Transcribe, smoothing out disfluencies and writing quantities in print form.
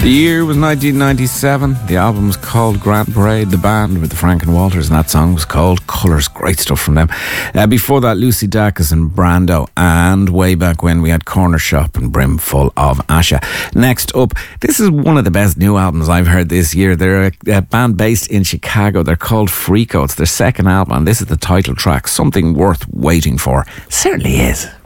The year was 1997. The album was called Grand Parade. The band with the Franken Walters, and that song was called Colours. Great stuff from them. Before that, Lucy Dacus and Brando. And way back when, we had Corner Shop and Brimful of Asha. Next up, this is one of the best new albums I've heard this year. They're a band based in Chicago. They're called Freako. It's their second album, and this is the title track, Something Worth Waiting For. Certainly is.